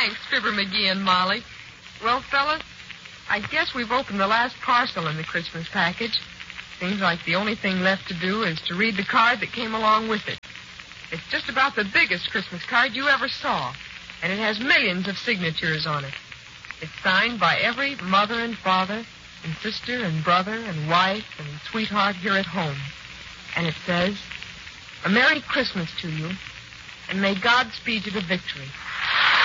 Thanks, Fibber McGee and Molly. Well, fellas, I guess we've opened the last parcel in the Christmas package. Seems like the only thing left to do is to read the card that came along with it. It's just about the biggest Christmas card you ever saw, and it has millions of signatures on it. It's signed by every mother and father and sister and brother and wife and sweetheart here at home. And it says, "A Merry Christmas to you, and may God speed you to victory."